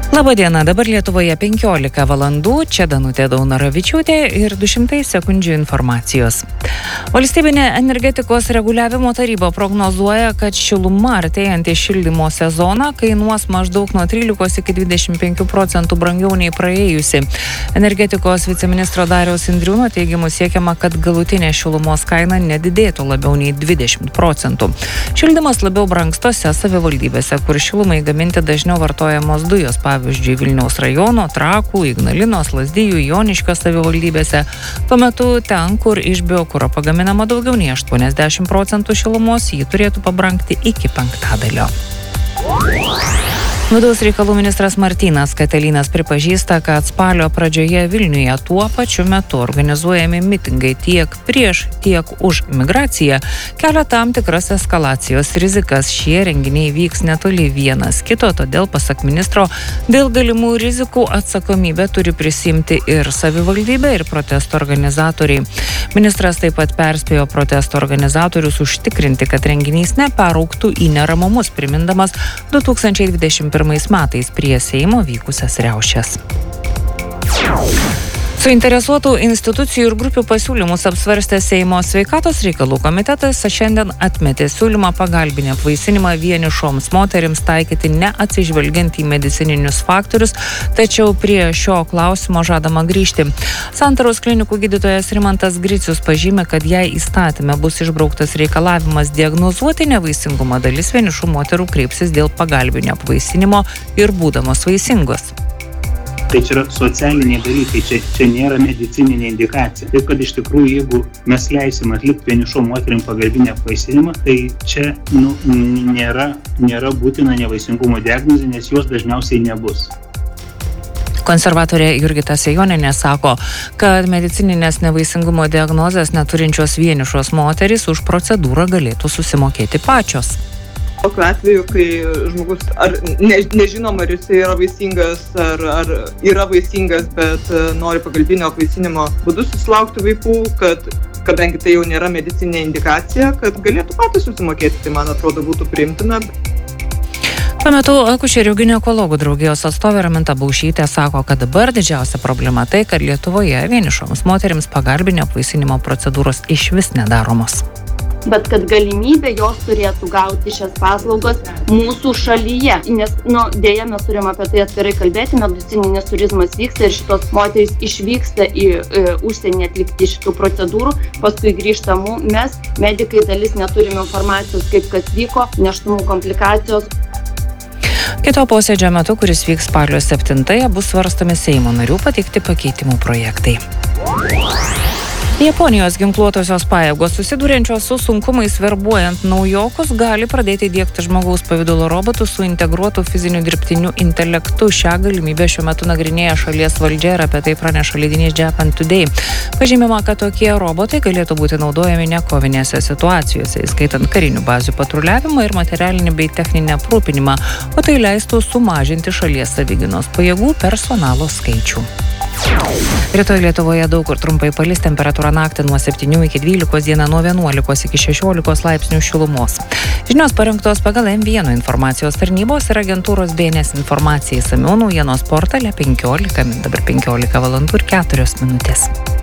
Labadiena, dabar Lietuvoje 15 valandų, čia Danutė Daunoravičiūtė ir 200 sekundžių informacijos. Valstybinė energetikos reguliavimo taryba prognozuoja, kad šiluma artėjantį šildymo sezoną kainuos maždaug nuo 13 iki 25% brangiau nei praėjusi. Energetikos viceministro Dariaus Indriūno teigimu siekiama, kad galutinė šilumos kaina nedidėtų labiau nei 20%. Šildymas labiau brangs tose savivaldybėse, kur šilumai gaminti dažniau vartojamos dujos, pavyzdžiui, Vilniaus rajono, Trakų, Ignalinos, Lazdijų, Joniškio savivaldybėse. Tuo metu ten, kur iš biokuro pagaminama daugiau nei 80% šilumos, jį turėtų pabrangti iki 5%. Vidaus reikalų ministras Martynas Katilinas pripažįsta, kad spalio pradžioje Vilniuje tuo pačiu metu organizuojami mitingai tiek prieš, tiek už migraciją kelia tam tikras eskalacijos rizikas. Šie renginiai vyks netoli vienas kito, todėl, pasak ministro, dėl galimų rizikų atsakomybę turi prisimti ir savivaldybė, ir protesto organizatoriai. Ministras taip pat perspėjo protesto organizatorius užtikrinti, kad renginys neperaugtų į neramumus, primindamas 2021 metais prie Seimo vykusias riaušes. Suinteresuotų institucijų ir grupių pasiūlymus apsvarstė Seimo sveikatos reikalų komitetas šiandien atmetė siūlymą pagalbinį apvaisinimą vienišoms moterims taikyti neatsižvelgiant į medicininius faktorius, tačiau prie šio klausimo žadama grįžti. Santaros klinikų gydytojas Rimantas Gricius pažymė, kad jei įstatyme bus išbrauktas reikalavimas diagnozuoti nevaisingumą, dalis vienišų moterų kreipsis dėl pagalbinio apvaisinimo ir būdamos vaisingos. Tai čia yra socialiniai dalykai, čia nėra medicininė indikacija. Taip, kad iš tikrųjų, jeigu mes leisim atlikti vienišom moterim pagalbinį apvaisinimą, tai čia nėra būtina nevaisingumo diagnozė, nes jos dažniausiai nebus. Konservatorė Jurgita Sejonienė sako, kad medicininės nevaisingumo diagnozės neturinčios vienišos moterys už procedūrą galėtų susimokėti pačios. Tokiu atveju, kai žmogus nežinom, ar jis yra vaisingas, ar yra vaisingas, bet nori pagalbinio apvaisinimo būdu susilaukti vaikų, kadangi tai jau nėra medicininė indikacija, kad galėtų patys susimokėti, tai man atrodo būtų priimtina. Tuo metu akušerių ginekologų draugijos atstovė Raminta Baušytė sako, kad dabar didžiausia problema tai, kad Lietuvoje vienišoms moterims pagalbinio apvaisinimo procedūros išvis nedaromos. Bet kad galimybė jos turėtų gauti šias paslaugas mūsų šalyje. Nes, dėja, mes turim apie tai atvirai kalbėti, medicininis turizmas vyksta ir šitos moterys išvyksta į užsienį atlikti šitų procedūrų, paskui grįžta mes, medikai dalis neturim informacijos, kaip kas vyko, nėštumų komplikacijos. Kito posėdžio metu, kuris vyks spalio 7-ąją, bus svarstomi Seimo narių pateikti pakeitimų projektai. Japonijos ginkluotosios pajėgos, susiduriančios su sunkumais verbuojant naujokus, gali pradėti diegti žmogaus pavidalo robotus su integruotu fiziniu dirbtiniu intelektu. Šią galimybę šiuo metu nagrinėja šalies valdžia ir apie tai praneša leidinys Japan Today. Pažymima, kad tokie robotai galėtų būti naudojami nekovinėse situacijose, įskaitant karinių bazių patruliavimą ir materialinį bei techninį aprūpinimą, o tai leistų sumažinti šalies savigynos pajėgų personalo skaičių. Rytoj Lietuvoje daug kur trumpai palis, temperatūra naktį nuo 7 iki 12, dieną nuo 11 iki 16 laipsnių šilumos. Žinios parengtos pagal M1 informacijos tarnybos ir agentūros BNS informacija, išsamiau naujienos portale 15 min. Dabar 15 valandų ir 4 minutės.